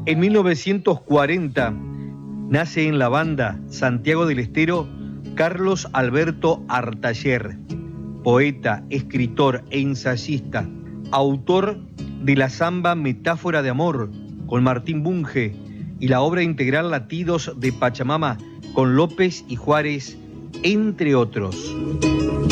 En 1940 nace en la banda Santiago del Estero Carlos Alberto Artaller, poeta, escritor e ensayista, autor de la samba Metáfora de Amor con Martín Bunge y la obra integral Latidos de Pachamama con López y Juárez, entre otros.